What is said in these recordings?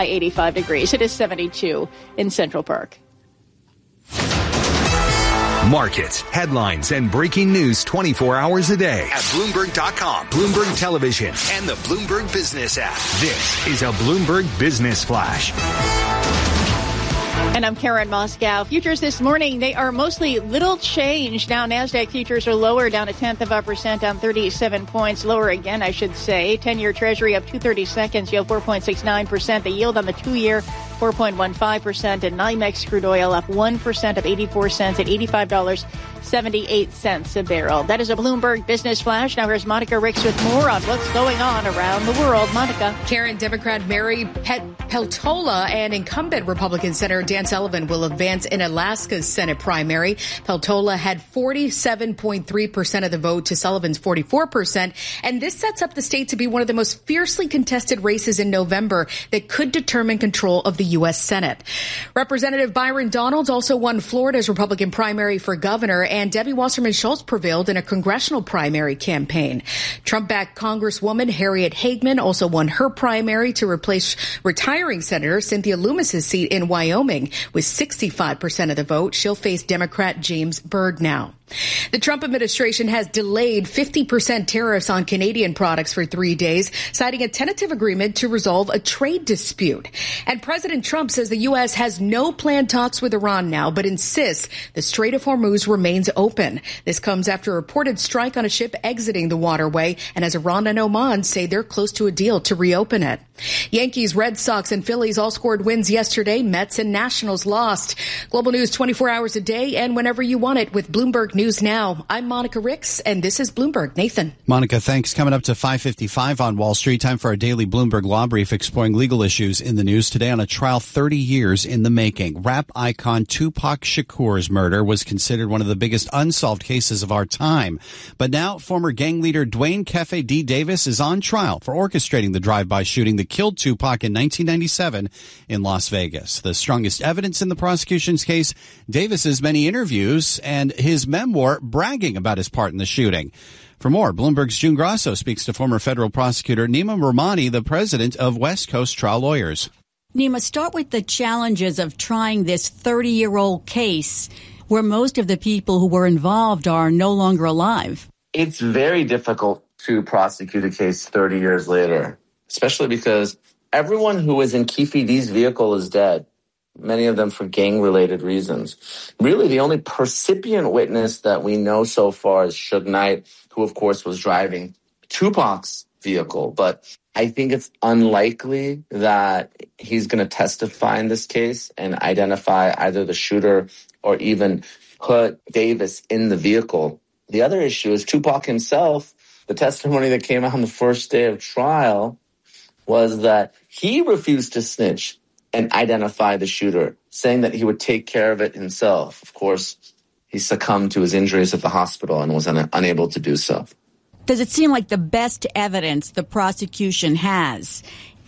high 85 degrees. It is 72 in Central Park. Markets, headlines, and breaking news 24 hours a day at Bloomberg.com, Bloomberg Television, and the Bloomberg Business app. This is a Bloomberg Business Flash. And I'm Karen Moscow. Futures this morning, they are mostly little change. Now, NASDAQ futures are lower, down 0.1%, down 37 points. Lower again, I should say. 10-year Treasury up 2/32, yield 4.69%. The yield on the 2-year, 4.15%. And NYMEX crude oil up 1%, up 84 cents at $85.78 a barrel. That is a Bloomberg Business Flash. Now here's Monica Ricks with more on what's going on around the world. Monica. Karen, Democrat Mary Peltola and incumbent Republican Senator Dan Sullivan will advance in Alaska's Senate primary. Peltola had 47.3% of the vote to Sullivan's 44%. And this sets up the state to be one of the most fiercely contested races in November that could determine control of the U.S. Senate. Representative Byron Donalds also won Florida's Republican primary for governor, and Debbie Wasserman Schultz prevailed in a congressional primary campaign. Trump-backed Congresswoman Harriet Hagman also won her primary to replace retiring Senator Cynthia Loomis's seat in Wyoming. With 65% of the vote, she'll face Democrat James Byrd now. The Trump administration has delayed 50% tariffs on Canadian products for 3 days, citing a tentative agreement to resolve a trade dispute. And President Trump says the U.S. has no planned talks with Iran now, but insists the Strait of Hormuz remains open. This comes after a reported strike on a ship exiting the waterway, and as Iran and Oman say they're close to a deal to reopen it. Yankees, Red Sox, and Phillies all scored wins yesterday. Mets and Nationals lost. Global news 24 hours a day and whenever you want it with Bloomberg News Now. I'm Monica Ricks, and this is Bloomberg. Nathan. Monica, thanks. Coming up to 5:55 on Wall Street. Time for our daily Bloomberg Law Brief exploring legal issues in the news today on a trial 30 years in the making. Rap icon Tupac Shakur's murder was considered one of the biggest unsolved cases of our time. But now former gang leader Dwayne Kefe D. Davis is on trial for orchestrating the drive-by shooting that killed Tupac in 1997 in Las Vegas. The strongest evidence in the prosecution's case, Davis's many interviews and his memoir bragging about his part in the shooting. For more, Bloomberg's June Grasso speaks to former federal prosecutor Nima Rahmani, the president of West Coast Trial Lawyers. Nima, start with the challenges of trying this 30-year-old case where most of the people who were involved are no longer alive. It's very difficult to prosecute a case 30 years later, especially because everyone who was in Keefe D's vehicle is dead, many of them for gang-related reasons. Really, the only percipient witness that we know so far is Suge Knight, who, of course, was driving Tupac's vehicle. But I think it's unlikely that he's going to testify in this case and identify either the shooter or even put Davis in the vehicle. The other issue is Tupac himself. The testimony that came out on the first day of trial was that he refused to snitch and identify the shooter, saying that he would take care of it himself. Of course, he succumbed to his injuries at the hospital and was unable to do so. Does it seem like the best evidence the prosecution has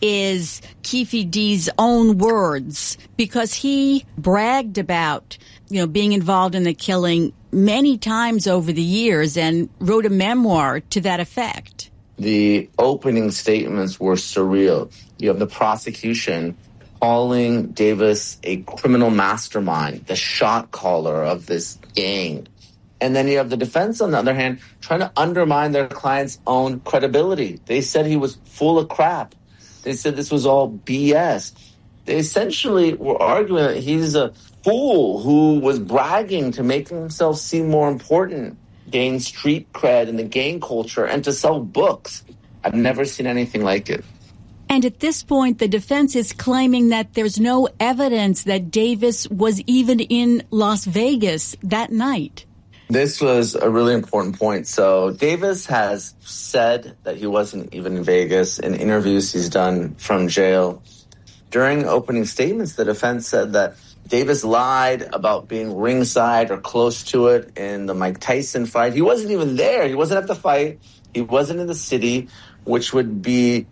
is Keefe D's own words? Because he bragged about, being involved in the killing many times over the years and wrote a memoir to that effect. The opening statements were surreal. You have the prosecution calling Davis a criminal mastermind, the shot caller of this gang. And then you have the defense, on the other hand, trying to undermine their client's own credibility. They said he was full of crap. They said this was all BS. They essentially were arguing that he's a fool who was bragging to make himself seem more important, gain street cred in the gang culture, and to sell books. I've never seen anything like it. And at this point, the defense is claiming that there's no evidence that Davis was even in Las Vegas that night. This was a really important point. So Davis has said that he wasn't even in Vegas in interviews he's done from jail. During opening statements, the defense said that Davis lied about being ringside or close to it in the Mike Tyson fight. He wasn't even there. He wasn't at the fight. He wasn't in the city, which would be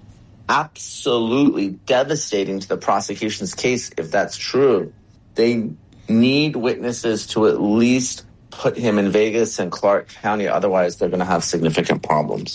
absolutely devastating to the prosecution's case if that's true. They need witnesses to at least put him in Vegas and Clark County. Otherwise, they're going to have significant problems.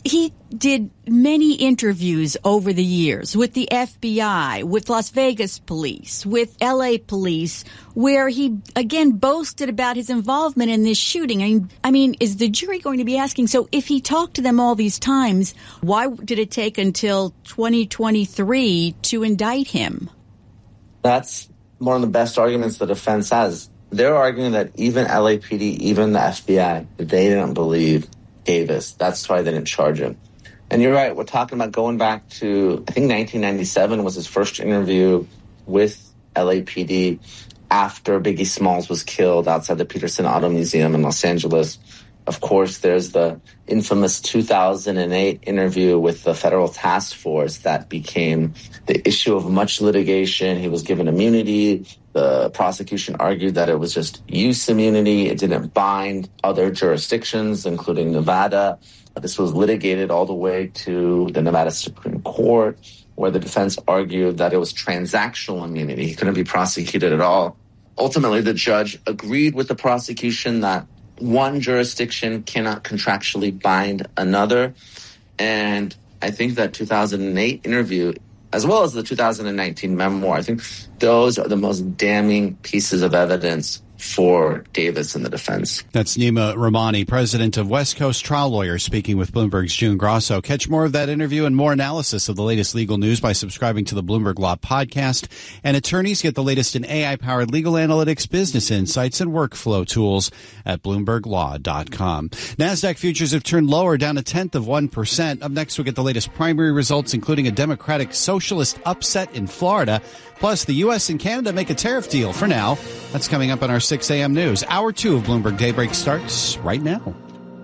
He did many interviews over the years with the FBI, with Las Vegas police, with LA police, where he, again, boasted about his involvement in this shooting. I mean, is the jury going to be asking, so if he talked to them all these times, why did it take until 2023 to indict him? That's one of the best arguments the defense has. They're arguing that even LAPD, even the FBI, they didn't believe Davis. That's why they didn't charge him. And you're right. We're talking about going back to, I think 1997 was his first interview with LAPD after Biggie Smalls was killed outside the Peterson Auto Museum in Los Angeles. Of course, there's the infamous 2008 interview with the federal task force that became the issue of much litigation. He was given immunity. The prosecution argued that it was just use immunity. It didn't bind other jurisdictions, including Nevada. This was litigated all the way to the Nevada Supreme Court, where the defense argued that it was transactional immunity. He couldn't be prosecuted at all. Ultimately, the judge agreed with the prosecution that one jurisdiction cannot contractually bind another. And I think that 2008 interview, as well as the 2019 memoir, I think those are the most damning pieces of evidence for Davis and the defense. That's Nima Rahmani, president of West Coast Trial Lawyers, speaking with Bloomberg's June Grosso. Catch more of that interview and more analysis of the latest legal news by subscribing to the Bloomberg Law podcast. And attorneys get the latest in AI-powered legal analytics, business insights, and workflow tools at BloombergLaw.com. NASDAQ futures have turned lower, down 0.1%. Up next, we'll get the latest primary results, including a Democratic Socialist upset in Florida. Plus, the U.S. and Canada make a tariff deal for now. That's coming up on our 6 a.m. news. Hour 2 of Bloomberg Daybreak starts right now.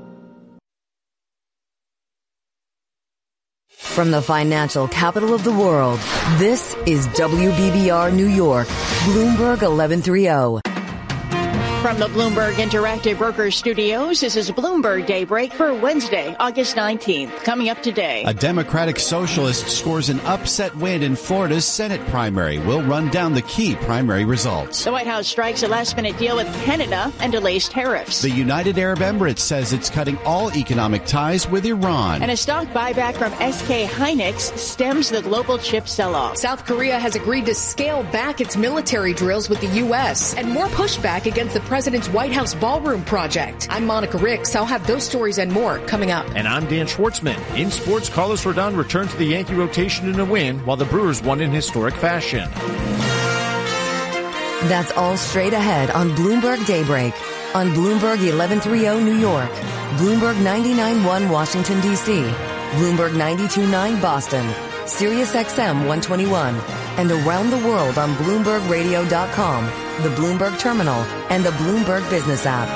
From the financial capital of the world, this is WBBR New York, Bloomberg 1130. From the Bloomberg Interactive Brokers Studios, this is Bloomberg Daybreak for Wednesday, August 19th. Coming up today, a Democratic Socialist scores an upset win in Florida's Senate primary. We'll run down the key primary results. The White House strikes a last-minute deal with Canada and delays tariffs. The United Arab Emirates says it's cutting all economic ties with Iran. And a stock buyback from SK Hynix stems the global chip sell-off. South Korea has agreed to scale back its military drills with the U.S. and more pushback against the President's White House ballroom project. I'm Monica Ricks. I'll have those stories and more coming up. And I'm Dan Schwartzman. In sports, Carlos Rodon returned to the Yankee rotation in a win, while the Brewers won in historic fashion. That's all straight ahead on Bloomberg Daybreak. On Bloomberg 1130 New York, Bloomberg 99.1 Washington, D.C., Bloomberg 92.9 Boston, Sirius XM 121, and around the world on BloombergRadio.com, the Bloomberg Terminal, and the Bloomberg Business app.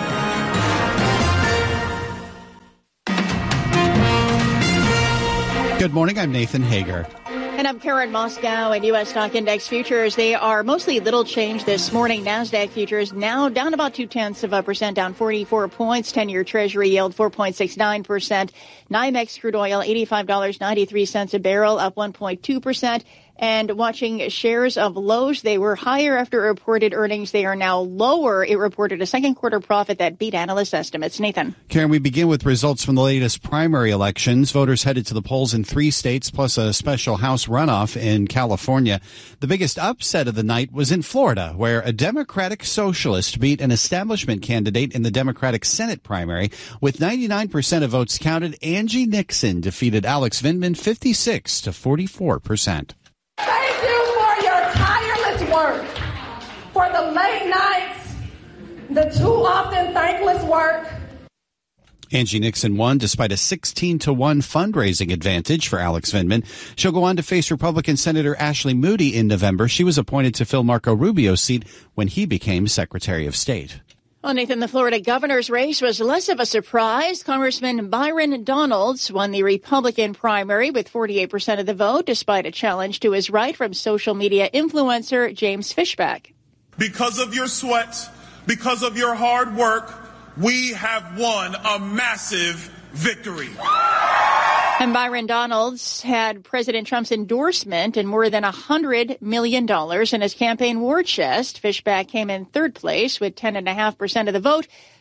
Good morning, I'm Nathan Hager. And I'm Karen Moscow. And U.S. stock index futures, they are mostly little change this morning. NASDAQ futures now down about 0.2%, down 44 points. 10-year Treasury yield 4.69%. NYMEX crude oil $85.93 a barrel, up 1.2%. And watching shares of Lowe's, they were higher after reported earnings. They are now lower. It reported a second quarter profit that beat analyst estimates. Nathan. Karen, we begin with results from the latest primary elections. Voters headed to the polls in 3 states, plus a special House runoff in California. The biggest upset of the night was in Florida, where a Democratic Socialist beat an establishment candidate in the Democratic Senate primary. With 99% of votes counted, Angie Nixon defeated Alex Vindman 56 to 44%. Thank you for your tireless work, for the late nights, the too often thankless work. Angie Nixon won despite a 16-1 fundraising advantage for Alex Vindman. She'll go on to face Republican Senator Ashley Moody in November. She was appointed to fill Marco Rubio's seat when he became Secretary of State. Well, Nathan, the Florida governor's race was less of a surprise. Congressman Byron Donalds won the Republican primary with 48% of the vote, despite a challenge to his right from social media influencer James Fishback. Because of your sweat, because of your hard work, we have won a massive victory. And Byron Donalds had President Trump's endorsement and more than $100 million in his campaign war chest. Fishback came in third place with 10.5% of the vote.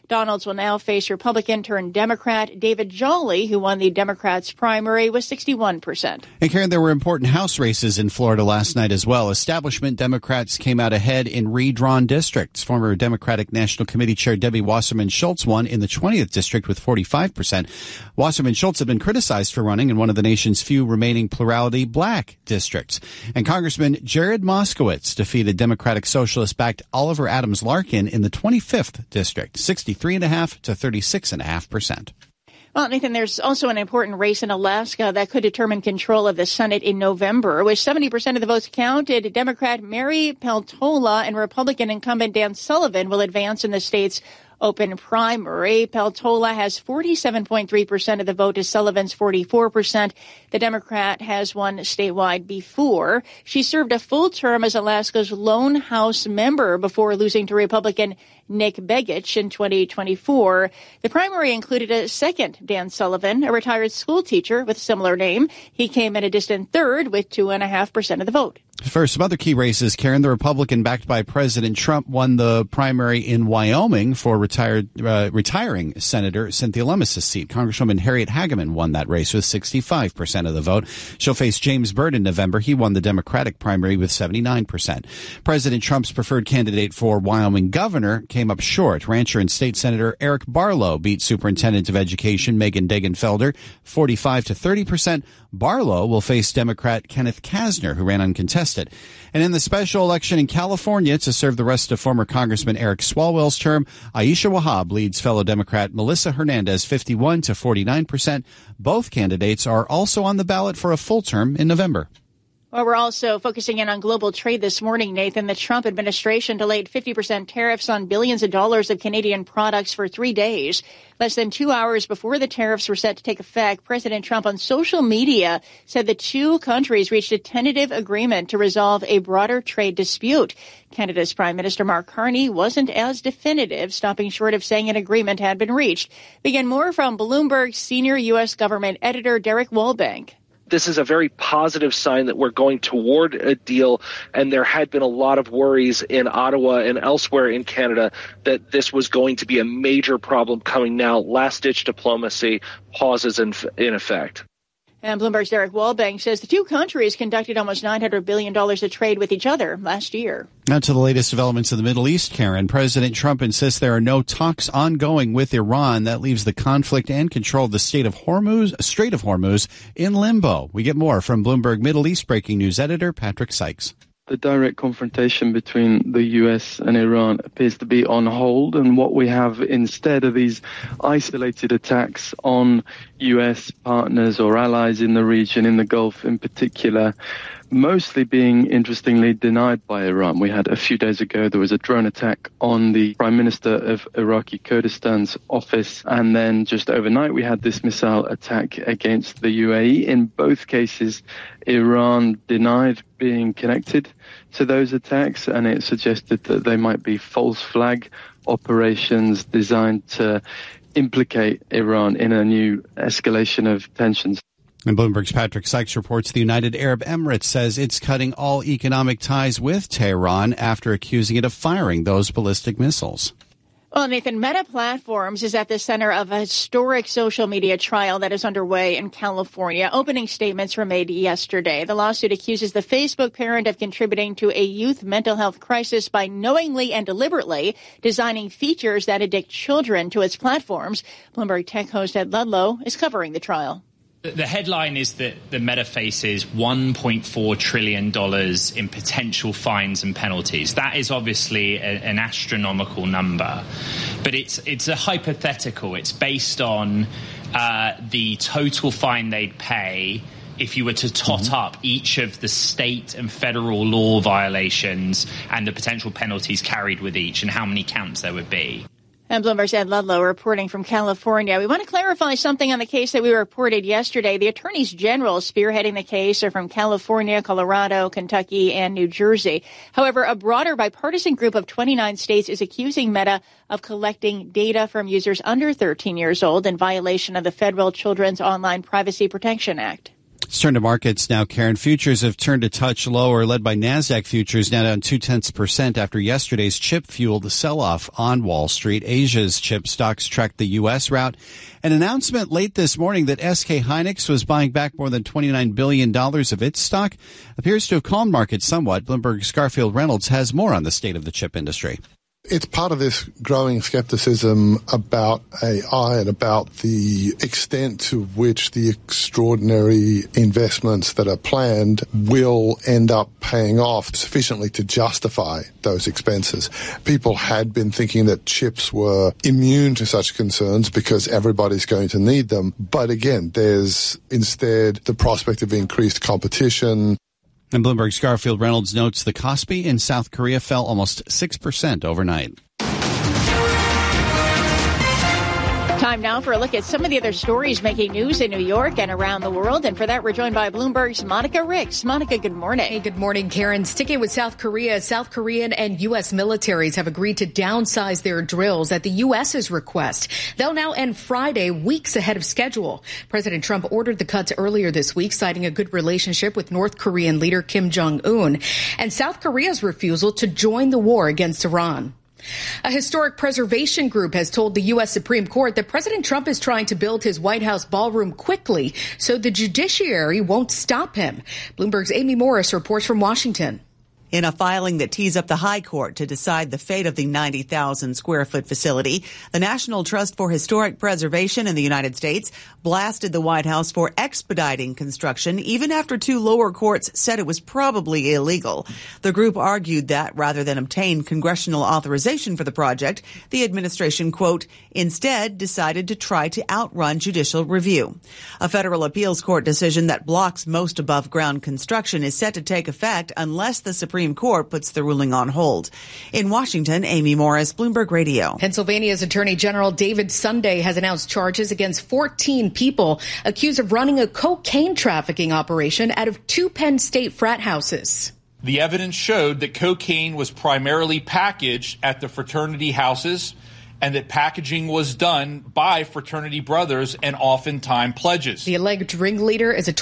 Donalds will now face Republican turned Democrat David Jolly, who won the Democrats' primary with 61%. And Karen, there were important House races in Florida last night as well. Establishment Democrats came out ahead in redrawn districts. Former Democratic National Committee Chair Debbie Wasserman Schultz won in the 20th district with 45%. Wasserman Schultz had been criticized for running in one of the nation's few remaining plurality black districts. And Congressman Jared Moskowitz defeated Democratic Socialist-backed Oliver Adams Larkin in the 25th district, 63.5% to 36.5%. Well, Nathan, there's also an important race in Alaska that could determine control of the Senate in November. With 70% of the votes counted, Democrat Mary Peltola and Republican incumbent Dan Sullivan will advance in the state's open primary. Peltola has 47.3% of the vote to Sullivan's 44%. The Democrat has won statewide before. She served a full term as Alaska's lone House member before losing to Republican Nick Begich in 2024. The primary included a second Dan Sullivan, a retired school teacher with a similar name. He came in a distant third with 2.5% of the vote. For some other key races, Karen, the Republican backed by President Trump won the primary in Wyoming for retiring Senator Cynthia Lummis' seat. Congresswoman Harriet Hageman won that race with 65% of the vote. She'll face James Byrd in November. He won the Democratic primary with 79%. President Trump's preferred candidate for Wyoming governor came up short. Rancher and State Senator Eric Barlow beat Superintendent of Education Megan Degenfelder 45% to 30%. Barlow will face Democrat Kenneth Kasner, who ran uncontested. And in the special election in California to serve the rest of former Congressman Eric Swalwell's term, Aisha Wahab leads fellow Democrat Melissa Hernandez 51% to 49%. Both candidates are also on the ballot for a full term in November. Well, we're also focusing in on global trade this morning, Nathan. The Trump administration delayed 50% tariffs on billions of dollars of Canadian products for 3 days. Less than 2 hours before the tariffs were set to take effect, President Trump on social media said the two countries reached a tentative agreement to resolve a broader trade dispute. Canada's Prime Minister Mark Carney wasn't as definitive, stopping short of saying an agreement had been reached. We get more from Bloomberg senior U.S. government editor Derek Wallbank. This is a very positive sign that we're going toward a deal, and there had been a lot of worries in Ottawa and elsewhere in Canada that this was going to be a major problem coming now. Last-ditch diplomacy pauses in effect. And Bloomberg's Derek Wallbank says the two countries conducted almost $900 billion of trade with each other last year. Now to the latest developments in the Middle East, Karen. President Trump insists there are no talks ongoing with Iran. That leaves the conflict and control of the Strait of Hormuz in limbo. We get more from Bloomberg Middle East breaking news editor Patrick Sykes. The direct confrontation between the U.S. and Iran appears to be on hold, and what we have instead are these isolated attacks on U.S. partners or allies in the region, in the Gulf in particular, mostly being, interestingly, denied by Iran. We had a few days ago, there was a drone attack on the Prime Minister of Iraqi Kurdistan's office, and then just overnight we had this missile attack against the UAE. In both cases, Iran denied being connected to those attacks, and it suggested that they might be false flag operations designed to implicate Iran in a new escalation of tensions. And Bloomberg's Patrick Sykes reports the United Arab Emirates says it's cutting all economic ties with Tehran after accusing it of firing those ballistic missiles. Well, Nathan, Meta Platforms is at the center of a historic social media trial that is underway in California. Opening statements were made yesterday. The lawsuit accuses the Facebook parent of contributing to a youth mental health crisis by knowingly and deliberately designing features that addict children to its platforms. Bloomberg Tech host Ed Ludlow is covering the trial. The headline is that the Meta faces $1.4 trillion in potential fines and penalties. That is obviously an astronomical number, but it's a hypothetical. It's based on the total fine they'd pay if you were to tot up each of the state and federal law violations and the potential penalties carried with each and how many counts there would be. And Bloomberg's Ed Ludlow reporting from California. We want to clarify something on the case that we reported yesterday. The attorneys general spearheading the case are from California, Colorado, Kentucky, and New Jersey. However, a broader bipartisan group of 29 states is accusing Meta of collecting data from users under 13 years old in violation of the federal Children's Online Privacy Protection Act. Let's turn to markets now, Karen. Futures have turned a touch lower, led by NASDAQ futures now down 0.2% after yesterday's chip-fueled sell-off on Wall Street. Asia's chip stocks tracked the U.S. route. An announcement late this morning that SK Hynix was buying back more than $29 billion of its stock appears to have calmed markets somewhat. Bloomberg's Garfield Reynolds has more on the state of the chip industry. It's part of this growing skepticism about AI and about the extent to which the extraordinary investments that are planned will end up paying off sufficiently to justify those expenses. People had been thinking that chips were immune to such concerns because everybody's going to need them. But again, there's instead the prospect of increased competition. And Bloomberg's Garfield Reynolds notes the Kospi in South Korea fell almost 6% overnight. Time now for a look at some of the other stories making news in New York and around the world. And for that, we're joined by Bloomberg's Monica Ricks. Monica, good morning. Hey, good morning, Karen. Sticking with South Korea, South Korean and U.S. militaries have agreed to downsize their drills at the U.S.'s request. They'll now end Friday, weeks ahead of schedule. President Trump ordered the cuts earlier this week, citing a good relationship with North Korean leader Kim Jong-un and South Korea's refusal to join the war against Iran. A historic preservation group has told the U.S. Supreme Court that President Trump is trying to build his White House ballroom quickly so the judiciary won't stop him. Bloomberg's Amy Morris reports from Washington. In a filing that tees up the High Court to decide the fate of the 90,000 square foot facility, the National Trust for Historic Preservation in the United States blasted the White House for expediting construction even after two lower courts said it was probably illegal. The group argued that rather than obtain congressional authorization for the project, the administration, quote, instead decided to try to outrun judicial review. A federal appeals court decision that blocks most above ground construction is set to take effect unless the Supreme Court puts the ruling on hold. In Washington, Amy Morris, Bloomberg Radio. Pennsylvania's Attorney General David Sunday has announced charges against 14 people accused of running a cocaine trafficking operation out of two Penn State frat houses. The evidence showed that cocaine was primarily packaged at the fraternity houses and that packaging was done by fraternity brothers and oftentimes pledges. The alleged ringleader is a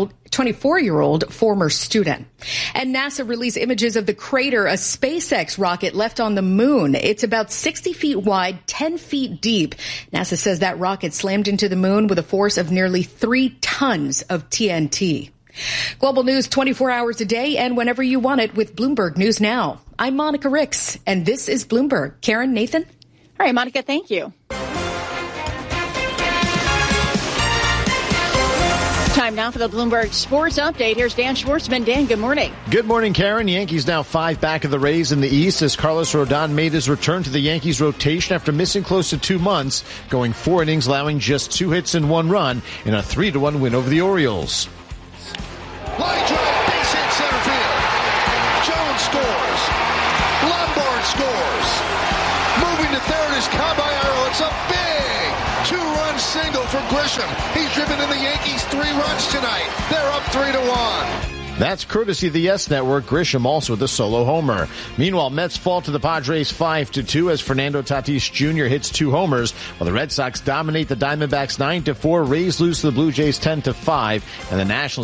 24-year-old former student. And NASA released images of the crater a SpaceX rocket left on the moon. It's about 60 feet wide, 10 feet deep. NASA says that rocket slammed into the moon with a force of nearly 3 tons of TNT. Global news 24 hours a day and whenever you want it with Bloomberg News Now. I'm Monica Ricks, and this is Bloomberg. Karen, Nathan? All right, Monica, thank you. Time now for the Bloomberg Sports Update. Here's Dan Schwartzman. Dan, good morning. Good morning, Karen. Yankees now 5 back of the Rays in the East as Carlos Rodon made his return to the Yankees rotation after missing close to 2 months, going 4 innings, allowing just 2 hits and 1 run in a 3-1 win over the Orioles. Line drive, base hit center field. Jones scores. Lombard scores. Moving to third is Caballero. It's a big 2-run single for Grisham. He's driven in the Yankees 3 runs tonight. They're up 3-1. That's courtesy of the Yes Network. Grisham also with a solo homer. Meanwhile, Mets fall to the Padres 5-2 as Fernando Tatis Jr. hits 2 homers, while the Red Sox dominate the Diamondbacks 9-4. Rays lose to the Blue Jays 10-5, and the Nationals